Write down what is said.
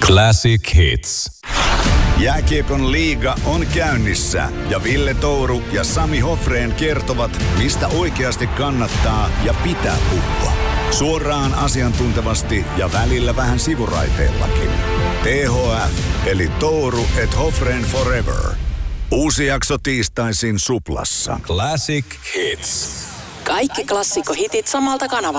Classic Hits. Jääkiekon liiga on käynnissä ja Ville Touru ja Sami Hofrén kertovat, mistä oikeasti kannattaa ja pitää puhua. Suoraan asiantuntevasti ja välillä vähän sivuraiteellakin. THF eli Touru et Hofrén Forever. Uusi jakso tiistaisin Suplassa. Classic Hits. Kaikki klassikkohitit samalta kanavalta.